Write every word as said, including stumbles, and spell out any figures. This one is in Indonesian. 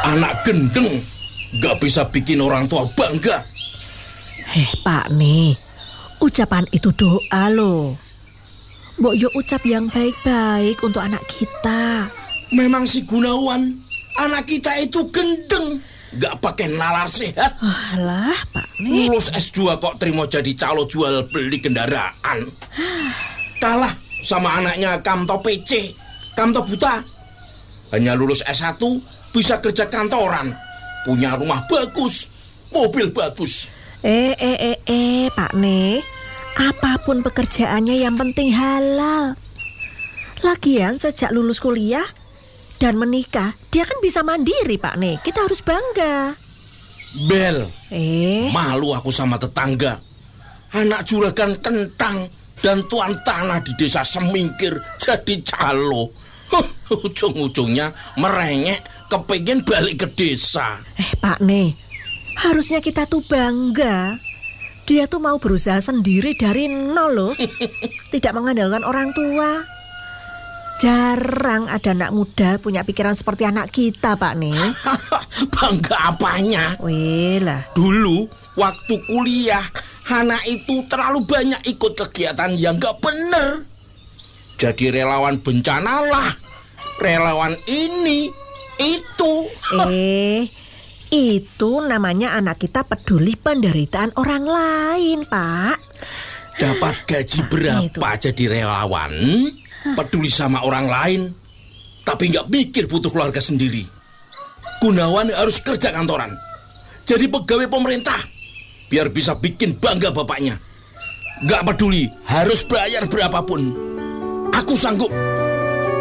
Anak gendeng gak bisa bikin orang tua bangga. Heh Pak nih, ucapan itu doa loh. Mbok yo ucap yang baik-baik untuk anak kita. Memang si Gunawan, anak kita itu gendeng, gak pakai nalar sehat. Alah Pak nih, Lulus S dua kok terima jadi calo jual beli kendaraan. Kalah sama anaknya Kamto P C, Kamto buta. Hanya lulus S satu bisa kerja kantoran, punya rumah bagus, mobil bagus. Eh eh eh eh Pak nih, apapun pekerjaannya yang penting halal. Lagian sejak lulus kuliah dan menikah, dia kan bisa mandiri Pak nih. Kita harus bangga. Bel, Eh, malu aku sama tetangga. Anak juragan kentang dan tuan tanah di desa Semingkir jadi calo. Huh, ujung-ujungnya merengek kepengin balik ke desa. eh Pak nih, harusnya kita tuh bangga. Dia tuh mau berusaha sendiri dari nol loh. Tidak mengandalkan orang tua. Jarang ada anak muda punya pikiran seperti anak kita Pak nih. Bangga apanya? Wih lah. Dulu waktu kuliah, anak itu terlalu banyak ikut kegiatan yang gak bener. Jadi relawan bencana lah, relawan ini, itu. Eh, itu namanya anak kita peduli penderitaan orang lain, Pak. Dapat gaji berapa jadi relawan, peduli sama orang lain, tapi gak mikir butuh keluarga sendiri. Gunawan harus kerja kantoran, jadi pegawai pemerintah, biar bisa bikin bangga bapaknya. Gak peduli harus bayar berapapun, aku sanggup.